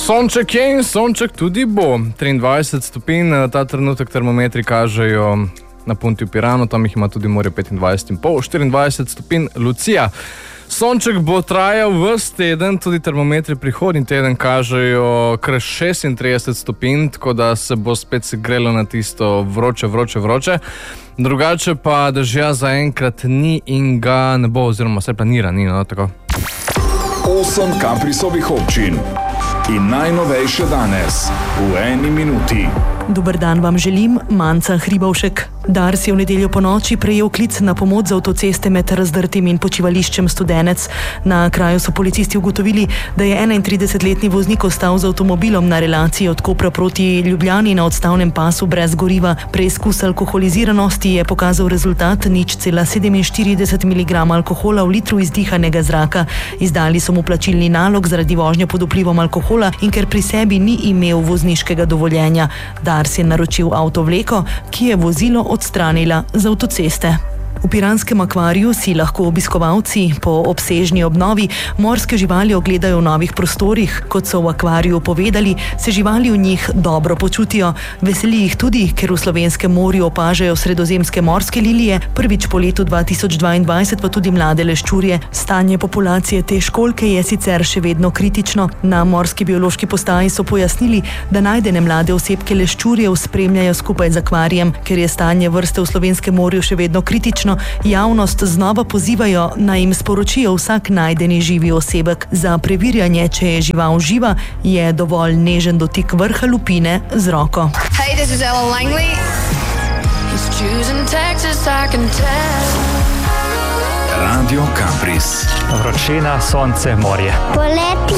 Sonček je in sonček tudi bo. 23 stopinj, ta trenutek termometri kažejo na Punti v Piranu, tam jih ima tudi morje 25,5, 24 stopinj Lucija. Sonček bo trajal ves teden, tudi termometri prihodnji teden kažejo kar 36 stopinj, tako da se bo spet segrelo na tisto vroče. Drugače pa dežja zaenkrat ni in ga ne bo, oziroma se planira, ni, no, tako. 8 Kaprisovih občin in najnovejše danes v 1 minuti. Dober dan vam želim, Manca Hribovšek. Dars je v nedeljo ponoči prejel klic na pomoč z avtoceste med Razdrtim in počivališčem Studenec. Na kraju so policisti ugotovili, da je 31-letni voznik ostal z avtomobilom na relaciji od Kopra proti Ljubljani na odstavnem pasu brez goriva. Preizkus alkoholiziranosti je pokazal rezultat 0,47 mg alkohola v litru izdihanega zraka. Izdali so mu plačilni nalog zaradi vožnje pod vplivom alkohola in ker pri sebi ni imel vozniškega dovoljenja. Dars je naročil avtovleko, ki je vozilo odstranila z avtoceste. V piranskem akvariju si lahko obiskovalci po obsežni obnovi morske živali ogledajo v novih prostorih. Kot so v akvariju povedali, se živali v njih dobro počutijo. Veseli jih tudi, ker v slovenskem morju opažajo sredozemske morske lilije, prvič po letu 2022 pa tudi mlade leščurje. Stanje populacije te školjke je sicer še vedno kritično. Na morski biološki postaji so pojasnili, da najdene mlade osebke leščurjev spremljajo skupaj z akvarijem. Ker je stanje vrste v slovenskem morju še vedno kritično, javnost znova pozivajo, naj jim sporočijo vsak najdeni živi osebek. Za preverjanje, če je žival živa, je dovolj nežen dotik vrha lupine z roko. Hey, this is Ella Langley. He's choosing Texas, I can tell. Radio Kapris. Vročina, sonce, morje. Poleti